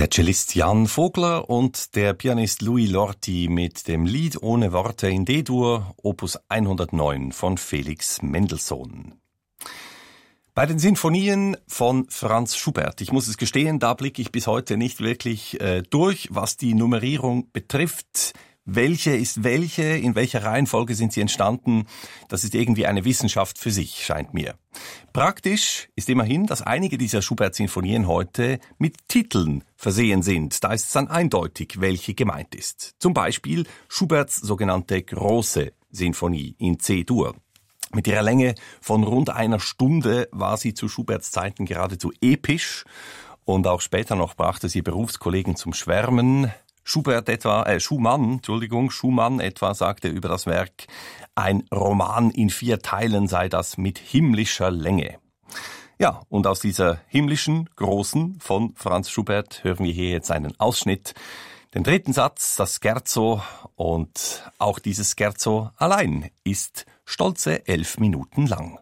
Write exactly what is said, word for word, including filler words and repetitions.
Der Cellist Jan Vogler und der Pianist Louis Lorti mit dem Lied ohne Worte in D-Dur, Opus hundertneun von Felix Mendelssohn. Bei den Sinfonien von Franz Schubert, ich muss es gestehen, da blicke ich bis heute nicht wirklich äh, durch, was die Nummerierung betrifft. Welche ist welche, in welcher Reihenfolge sind sie entstanden? Das ist irgendwie eine Wissenschaft für sich, scheint mir. Praktisch ist immerhin, dass einige dieser Schubert-Sinfonien heute mit Titeln versehen sind. Da ist es dann eindeutig, welche gemeint ist. Zum Beispiel Schuberts sogenannte Große Sinfonie in C-Dur. Mit ihrer Länge von rund einer Stunde war sie zu Schuberts Zeiten geradezu episch. Und auch später noch brachte sie Berufskollegen zum Schwärmen. Schubert etwa, äh, Schumann, Entschuldigung, Schumann etwa sagte über das Werk, ein Roman in vier Teilen sei das mit himmlischer Länge. Ja, und aus dieser himmlischen, großen von Franz Schubert hören wir hier jetzt einen Ausschnitt. Den dritten Satz, das Scherzo, und auch dieses Scherzo allein ist stolze elf Minuten lang.